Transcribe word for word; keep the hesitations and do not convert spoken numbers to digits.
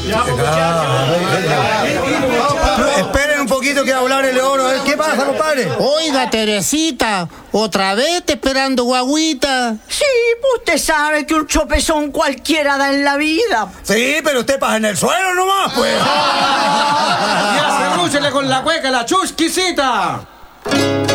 Esperen un poquito que va a hablar el oro. ¿Qué pasa, compadre? Oiga, Teresita, ¿otra vez te esperando guagüita? Sí, pues usted sabe que un chopezón cualquiera da en la vida. Sí, pero usted pasa en el suelo nomás, pues. ¡Ya se rúchele con la cueca, la chusquisita!